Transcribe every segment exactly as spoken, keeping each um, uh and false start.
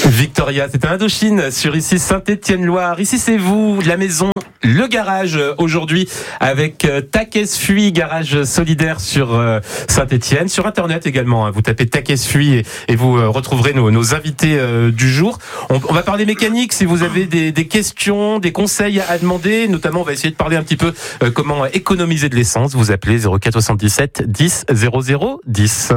Victoria, c'est un Indochine sur ici Saint-Étienne-Loire. Ici c'est vous, la maison, le garage aujourd'hui avec Takesfui, garage solidaire sur Saint-Étienne. Sur internet également, vous tapez Takesfui et, et vous retrouverez nos, nos invités du jour. On, on va parler mécanique si vous avez des, des questions, des conseils à demander. Notamment on va essayer de parler un petit peu euh, comment économiser de l'essence. Vous appelez zéro quatre soixante-dix-sept dix zéro zéro dix.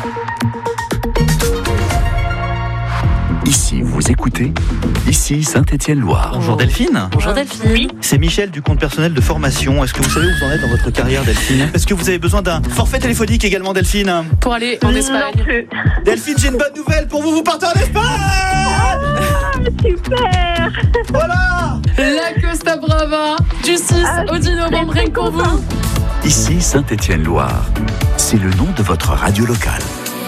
Ici, vous écoutez, ici Saint-Étienne-Loire. Bonjour Delphine. Bonjour Delphine. Oui. C'est Michel du compte personnel de formation. Est-ce que vous savez où vous en êtes dans votre carrière, Delphine ? Est-ce que vous avez besoin d'un forfait téléphonique également, Delphine ? Pour aller en Espagne. Non plus. Delphine, j'ai une bonne nouvelle pour vous, vous partez en Espagne ! Ah, super. Voilà ! La Costa Brava du six Ah, au dix novembre, rien que pour vous. Ici Saint-Étienne-Loire. C'est le nom de votre radio locale.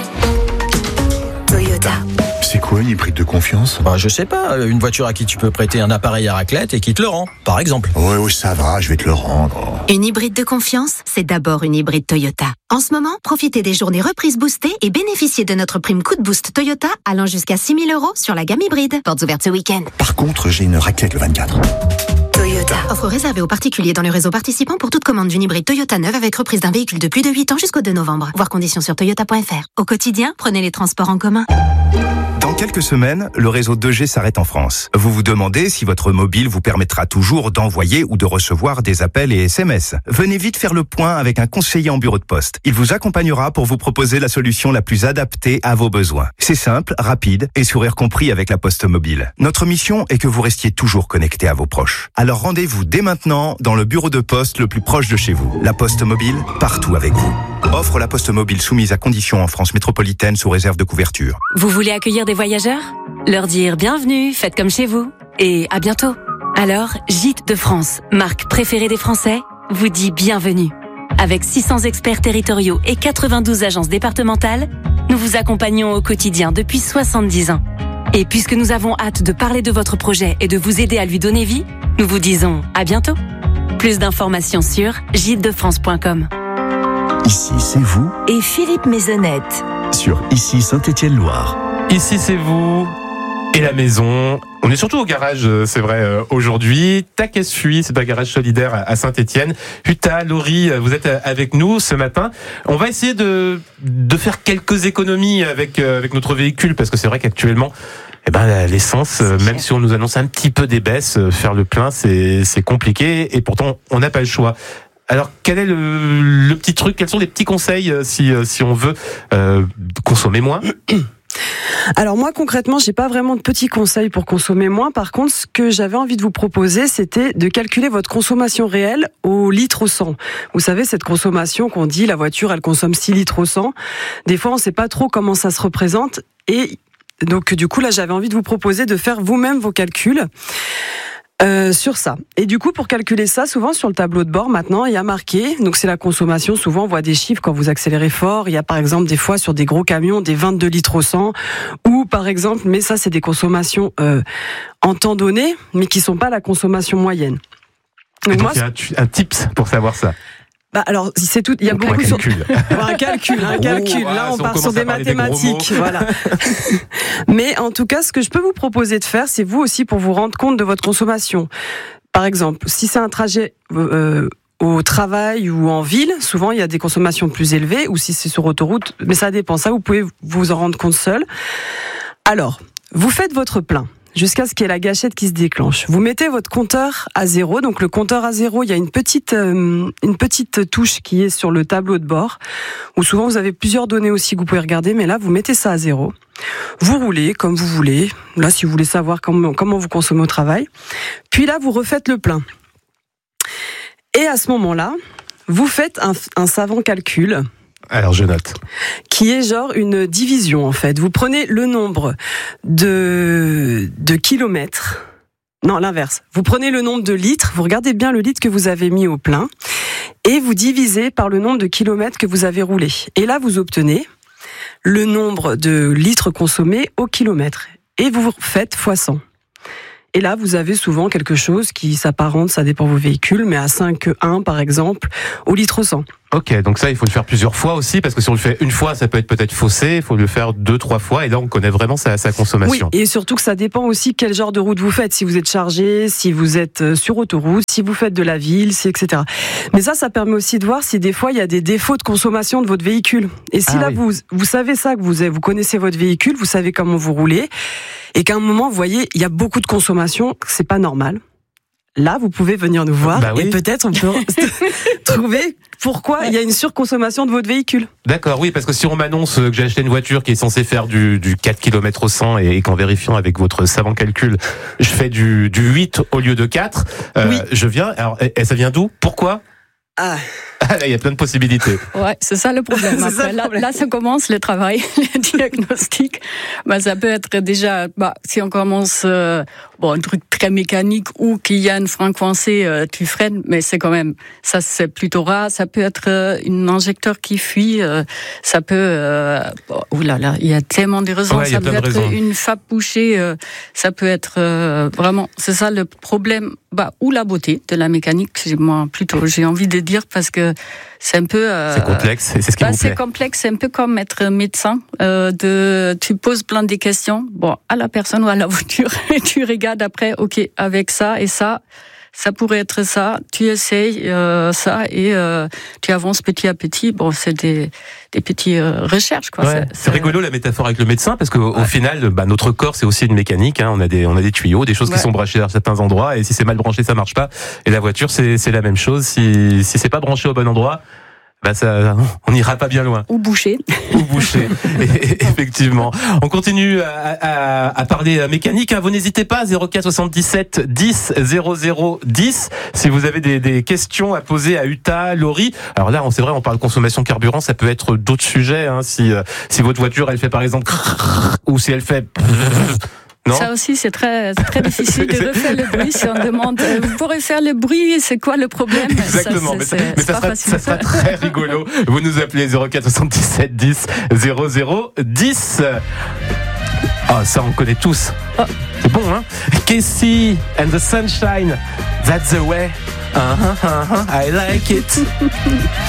Toyota. C'est quoi une hybride de confiance ? Bah, je sais pas, une voiture à qui tu peux prêter un appareil à raclette et qui te le rend, par exemple. Ouais, ouais, ça va, je vais te le rendre. Une hybride de confiance, c'est d'abord une hybride Toyota. En ce moment, profitez des journées reprises boostées et bénéficiez de notre prime coup de boost Toyota allant jusqu'à six mille euros sur la gamme hybride. Portes ouvertes ce week-end. Par contre, j'ai une raclette le vingt-quatre. Toyota. Offre réservée aux particuliers dans le réseau participant pour toute commande d'une hybride Toyota neuve avec reprise d'un véhicule de plus de huit ans jusqu'au deux novembre. Voir conditions sur toyota point f r. Au quotidien, prenez les transports en commun. Dans quelques semaines, le réseau deux G s'arrête en France. Vous vous demandez si votre mobile vous permettra toujours d'envoyer ou de recevoir des appels et S M S. Venez vite faire le point avec un conseiller en bureau de poste. Il vous accompagnera pour vous proposer la solution la plus adaptée à vos besoins. C'est simple, rapide et sourire compris avec la Poste Mobile. Notre mission est que vous restiez toujours connecté à vos proches. Alors rendez-vous dès maintenant dans le bureau de poste le plus proche de chez vous. La Poste Mobile, partout avec vous. Offre la Poste Mobile soumise à conditions en France métropolitaine sous réserve de couverture. Vous voulez accueillir des voyageurs ? Leur dire bienvenue, faites comme chez vous et à bientôt. Alors, Gîtes de France, marque préférée des Français, vous dit bienvenue. Avec six cents experts territoriaux et quatre-vingt-douze agences départementales, nous vous accompagnons au quotidien depuis soixante-dix ans. Et puisque nous avons hâte de parler de votre projet et de vous aider à lui donner vie, nous vous disons à bientôt. Plus d'informations sur gîtes de france point com. Ici, c'est vous Et Philippe Maisonnette. sur Ici Saint-Étienne-Loire. Ici c'est vous et la maison. On est surtout au garage, c'est vrai, euh, aujourd'hui. Takesfui, c'est un garage solidaire à Saint-Étienne. Huta, Laurie, vous êtes avec nous ce matin. On va essayer de, de faire quelques économies avec, euh, avec notre véhicule, parce que c'est vrai qu'actuellement, eh ben, l'essence, euh, même si on nous annonce un petit peu des baisses, euh, faire le plein, c'est, c'est compliqué, et pourtant, on n'a pas le choix. Alors, quel est le, le petit truc, quels sont les petits conseils euh, si, euh, si on veut euh, consommer moins ? Alors moi concrètement, j'ai pas vraiment de petits conseils pour consommer moins. Par contre, ce que j'avais envie de vous proposer, c'était de calculer votre consommation réelle au litre au cent. Vous savez, cette consommation qu'on dit, la voiture, elle consomme six litres au cent. Des fois, on sait pas trop comment ça se représente. Et donc, du coup, là, j'avais envie de vous proposer de faire vous-même vos calculs. Euh, sur ça. Et du coup, pour calculer ça, souvent sur le tableau de bord, maintenant, il y a marqué, donc c'est la consommation, souvent on voit des chiffres quand vous accélérez fort, il y a par exemple des fois sur des gros camions des vingt-deux litres au cent, ou par exemple, mais ça c'est des consommations euh, en temps donné, mais qui sont pas la consommation moyenne. Donc, donc moi, il y a un, un tips pour savoir ça. Bah alors c'est tout. Il y a donc beaucoup un calcul. Sur... un calcul, un calcul. Oh, Là, on on part sur des mathématiques, des voilà. Mais en tout cas, ce que je peux vous proposer de faire, c'est vous aussi pour vous rendre compte de votre consommation. Par exemple, si c'est un trajet euh, au travail ou en ville, souvent il y a des consommations plus élevées, ou si c'est sur autoroute, mais ça dépend. Ça, vous pouvez vous en rendre compte seul. Alors, vous faites votre plein. Jusqu'à ce qu'il y ait la gâchette qui se déclenche. Vous mettez votre compteur à zéro. Donc le compteur à zéro, il y a une petite euh, une petite touche qui est sur le tableau de bord, où souvent vous avez plusieurs données aussi que vous pouvez regarder, mais là vous mettez ça à zéro. Vous roulez comme vous voulez. Là, si vous voulez savoir comment comment vous consommez au travail. Puis là, vous refaites le plein. Et à ce moment-là, vous faites un, un savant calcul. Alors je note. Qui est genre une division en fait. Vous prenez le nombre de, de kilomètres. Non, l'inverse. Vous prenez le nombre de litres, vous regardez bien le litre que vous avez mis au plein, et vous divisez par le nombre de kilomètres que vous avez roulé. Et là, vous obtenez le nombre de litres consommés au kilomètre. Et vous faites fois cent. Et là, vous avez souvent quelque chose qui s'apparente, ça dépend de vos véhicules, mais à cinq virgule un par exemple, au litre au cent. Ok, donc ça, il faut le faire plusieurs fois aussi, parce que si on le fait une fois, ça peut être peut-être faussé. Il faut le faire deux, trois fois, et là, on connaît vraiment sa, sa consommation. Oui, et surtout que ça dépend aussi quel genre de route vous faites. Si vous êtes chargé, si vous êtes sur autoroute, si vous faites de la ville, si, et cetera. Mais ça, ça permet aussi de voir si des fois il y a des défauts de consommation de votre véhicule. Et si Ah là, oui. vous vous savez ça, que vous vous connaissez votre véhicule, vous savez comment vous roulez, et qu'à un moment, vous voyez, il y a beaucoup de consommation, c'est pas normal. Là, vous pouvez venir nous voir Bah oui. et peut-être on peut trouver pourquoi il y a une surconsommation de votre véhicule. D'accord, oui, parce que si on m'annonce que j'ai acheté une voiture qui est censée faire du, du quatre kilomètres au cent et, et qu'en vérifiant avec votre savant calcul, je fais du, du huit au lieu de quatre, euh, Oui. je viens. Alors, et, et ça vient d'où? Pourquoi? Ah. Ah, là, il y a plein de possibilités. Ouais, c'est ça le problème. C'est ça Après, le là, problème. là, ça commence le travail, le diagnostic. Bah, ça peut être déjà, bah, si on commence, euh, bon, un truc très mécanique ou qu'il y a une frein coincé, euh, tu freines, mais c'est quand même, ça c'est plutôt rare. Ça peut être euh, une injecteur qui fuit, euh, ça peut, euh, oh, oulala, il y a tellement de raisons. Ouais, il y a ça peut plein de être raisons. une fappe bouchée, euh, ça peut être euh, vraiment, c'est ça le problème, bah, ou la beauté de la mécanique. J'ai- Moi, plutôt, j'ai envie de dire parce que c'est un peu. Euh, C'est complexe, et c'est ce qui bah, vous c'est plaît. complexe, c'est un peu comme être médecin. Euh, de, tu poses plein de questions, bon, à la personne ou à la voiture, et tu regardes après, ok, avec ça et ça, ça pourrait être ça. Tu essayes euh, ça et euh, tu avances petit à petit. Bon, c'est des, des petites euh, recherches, quoi. Ouais, c'est rigolo la métaphore avec le médecin, parce qu'au au final, bah, notre corps c'est aussi une mécanique. Hein. On a des, on a des tuyaux, des choses Ouais. qui sont branchées à certains endroits, et si c'est mal branché, ça marche pas. Et la voiture, c'est, c'est la même chose. Si, si c'est pas branché au bon endroit, bah ça, on n'ira pas bien loin. Ou boucher. Ou boucher, Et- effectivement. On continue à, à, à parler mécanique. Hein. Vous n'hésitez pas, zéro quatre soixante-dix-sept dix zéro zéro dix, si vous avez des, des questions à poser à Uta, Laurie. Alors là, on- c'est vrai, on parle consommation carburant, ça peut être d'autres sujets. Hein. Si, euh, si votre voiture, elle fait par exemple, ou si elle fait... Non. Ça aussi, c'est très, c'est très difficile de refaire le bruit. Si on demande, euh, vous pourrez faire le bruit, c'est quoi le problème? Exactement, Ça, mais, c'est- ça, c'est- mais c'est ça, pas sera, facile. ça sera très rigolo. Vous nous appelez zéro quatre soixante-dix-sept dix zéro zéro dix. Ah, ça on connaît tous. Oh. C'est bon, hein? Casey and the Sunshine, that's the way. Uh-huh, uh-huh, I like it.